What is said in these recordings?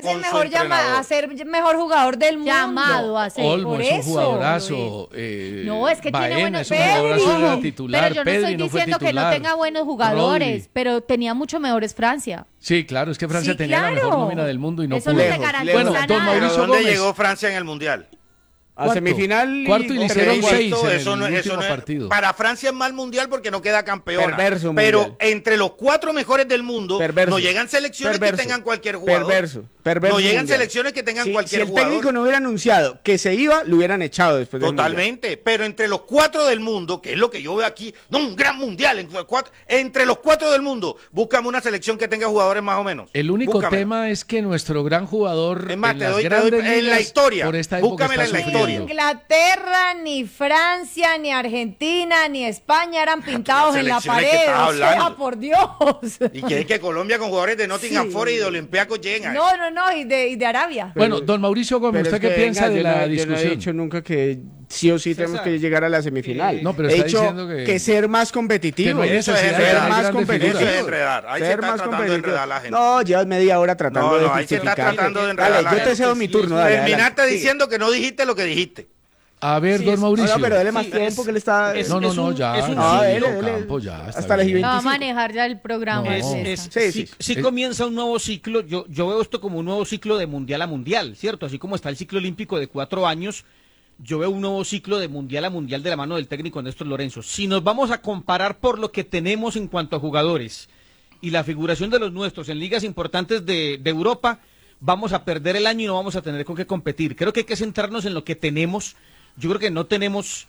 con su mejor a ser mejor jugador del mundo. Llamado a ser. Olmo por es un eso. jugadorazo. No, es que tiene Baena buenos es un jugadorazo, era titular. Pero yo no Pedri estoy no fue diciendo que no titular. tenga buenos jugadores, Rodri. pero tenía mucho mejores Francia. Sí, claro, es que Francia Sí, tenía la mejor claro. nómina del mundo y no Eso pudo. no te Lejos, garantiza Bueno, nada. don ¿Pero Mauricio dónde Gómez. llegó Francia en el Mundial? A semifinal Cuarto y le hicieron Insisto, 6 en eso el no, eso último no es- partido. Para Francia es mal mundial porque no queda campeona. Perverso pero mundial. entre los 4 mejores del mundo Perverso. no llegan selecciones Perverso. que tengan cualquier jugador. Perverso No llegan mundial. selecciones que tengan Si cualquier el jugador. técnico no hubiera anunciado que se iba, lo hubieran echado después del mundial. Totalmente, pero entre los 4 del mundo, que es lo que yo veo aquí, no un gran mundial, entre los 4 del mundo, búscame una selección que tenga jugadores más o menos. El único Búscamela. tema es que nuestro gran jugador Es más, en te las doy grandes en la ligas, historia. por esta época Búscamela está en la Ni historia. sufriendo. Inglaterra, ni Francia, ni Argentina, ni España eran pintados en la selecciones que pared. estás O sea, hablando. por Dios. Y que es que Colombia con jugadores de Nottingham Sí. Forest y de Olympiacos lleguen a eso. No, y de Arabia. Bueno, don Mauricio Gómez, Pero ¿usted es qué que, piensa venga, de yo la no- Yo no he discusión? dicho nunca que sí o sí tenemos que llegar a la semifinal. No, pero he está dicho diciendo que ser más que competitivo. no hay Eso es necesidad de enredar, dar más grandes competitivo. figuras. Eso es enredar. Ahí se Ser está más tratando de competitivo. enredar a la gente. No, llevas media hora tratando No, de ahí se está justificar. tratando de enredar a Dale, la yo te gente. cedo mi turno. Dale, Terminaste adelante. diciendo que no dijiste lo que dijiste. A ver, don No, Mauricio. no, pero dele más Sí, tiempo es- que le está... es- No, un- ya. es un no, ciclo. no, Campo, ya, está Hasta las bien. No va a 25. manejar ya el programa. No. César. Sí. Comienza un nuevo ciclo. Yo veo esto como un nuevo ciclo de mundial a mundial, ¿cierto? Así como está el ciclo olímpico de 4 años, yo veo un nuevo ciclo de mundial a mundial de la mano del técnico Néstor Lorenzo. Si nos vamos a comparar por lo que tenemos en cuanto a jugadores y la figuración de los nuestros en ligas importantes de Europa, vamos a perder el año y no vamos a tener con qué competir. Creo que hay que centrarnos en lo que tenemos. Yo creo que no tenemos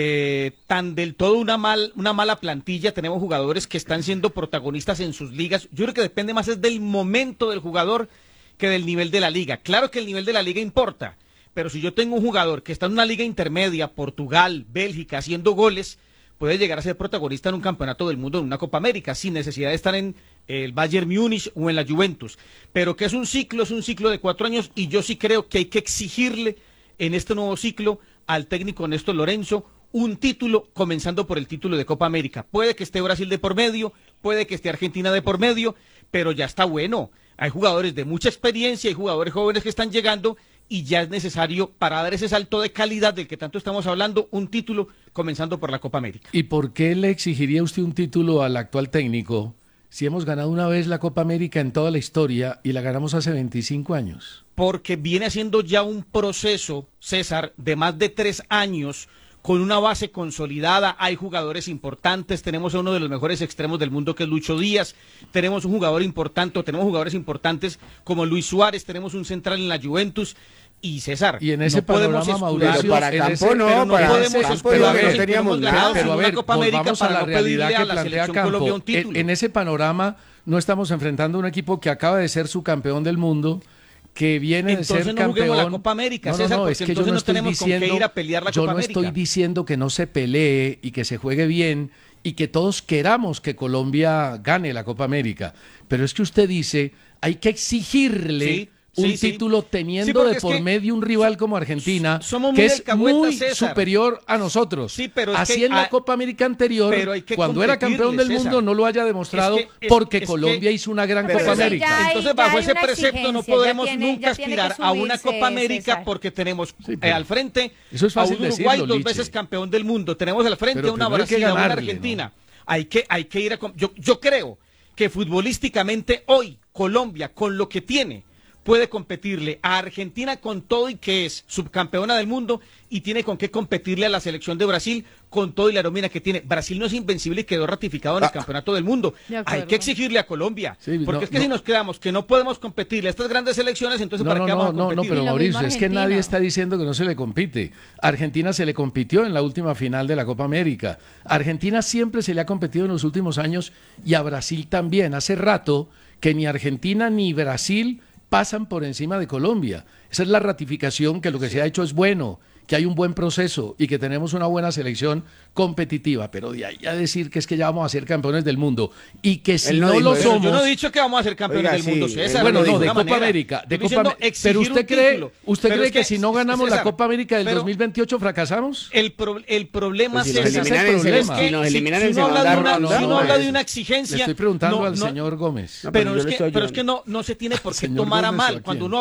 tan del todo una mala plantilla. Tenemos jugadores que están siendo protagonistas en sus ligas. Yo creo que depende más es del momento del jugador que del nivel de la liga. Claro que el nivel de la liga importa, pero si yo tengo un jugador que está en una liga intermedia, Portugal, Bélgica, haciendo goles, puede llegar a ser protagonista en un campeonato del mundo, en una Copa América, sin necesidad de estar en el Bayern Múnich o en la Juventus. Pero que es un ciclo de 4 años, y yo sí creo que hay que exigirle en este nuevo ciclo al técnico Néstor Lorenzo un título, comenzando por el título de Copa América. Puede que esté Brasil de por medio, puede que esté Argentina de por medio, pero ya está bueno. Hay jugadores de mucha experiencia, hay jugadores jóvenes que están llegando, y ya es necesario, para dar ese salto de calidad del que tanto estamos hablando, un título comenzando por la Copa América. ¿Y por qué le exigiría usted un título al actual técnico si hemos ganado una vez la Copa América en toda la historia y la ganamos hace 25 años? Porque viene haciendo ya un proceso, César, de más de 3 años, con una base consolidada. Hay jugadores importantes, tenemos a uno de los mejores extremos del mundo, que es Lucho Díaz, tenemos un jugador importante, tenemos jugadores importantes como Luis Suárez, tenemos un central en la Juventus. Y César, Y en ese no podemos panorama, escudar- Mauricio, Pero para en Campo ese- no, pero para podemos Campo escudar no, a ver, no teníamos pero nada. Pero a una ver, Copa América volvamos a para la no realidad pedirle a que la plantea selección Colombia Campo. un título. En ese panorama no estamos enfrentando a un equipo que acaba de ser subcampeón del mundo, que viene de ser Entonces no campeón. juguemos la Copa América, César, porque es que yo entonces no no estoy tenemos con qué diciendo, ir a pelear la yo Copa no América. estoy diciendo que no se pelee y que se juegue bien y que todos queramos que Colombia gane la Copa América, pero es que usted dice, hay que exigirle un título teniendo Sí, porque de es por que medio un rival como Argentina, somos muy que es alcahuetas, muy César. superior a nosotros. Sí, pero es así que en la hay- Copa América anterior, pero hay que cuando era campeón del competirle, mundo, César. no lo haya demostrado Es porque Colombia hizo una gran Pero Copa eso América. ya hay- Entonces, bajo hay ese una precepto no exigencia, podemos ya tiene nunca que aspirar a una subirse, Copa América, César. porque tenemos Sí, pero al frente eso es a fácil un Uruguay decirlo, 2 Liche. veces campeón del mundo, tenemos al frente Pero a una primero hay que Brasil, a una ganarle, Argentina. ¿no? Hay que ir a... Yo creo que futbolísticamente hoy Colombia, con lo que tiene, puede competirle a Argentina con todo y que es subcampeona del mundo, y tiene con qué competirle a la selección de Brasil con todo y la aromina que tiene. Brasil no es invencible y quedó ratificado en el campeonato del mundo. De acuerdo. Hay que exigirle a Colombia, Sí, porque no, es que no. si nos quedamos que no podemos competirle a estas grandes selecciones, entonces ¿para qué vamos a competir? pero Y lo Mauricio, mismo es que Argentina. nadie está diciendo que no se le compite. Argentina se le compitió en la última final de la Copa América. Argentina siempre se le ha competido en los últimos años y a Brasil también. Hace rato que ni Argentina ni Brasil pasan por encima de Colombia. Esa es la ratificación que lo que se ha hecho es bueno, que hay un buen proceso y que tenemos una buena selección competitiva, pero de ahí a decir que es que ya vamos a ser campeones del mundo y que si Él no no, dijo lo eso. Pero somos... yo no he dicho que vamos a ser campeones Oiga, del mundo, sí, César. Bueno, de no, de ninguna Copa manera. América, de Estoy Copa diciendo América. exigir Pero un usted cree, título. usted Pero cree es que si no ganamos la César, Copa América del pero 2028 fracasamos? el problema, Pues si nos César, eliminan en es seg- que si nos eliminan si en uno habla de segunda una, ronda, si uno no, habla de es- una Le exigencia, estoy preguntando no, al no, señor Gómez. No, pero yo es le que, estoy pero es que ayudando. no se tiene por qué Señor tomar a Gómez, ¿a mal quién? cuando uno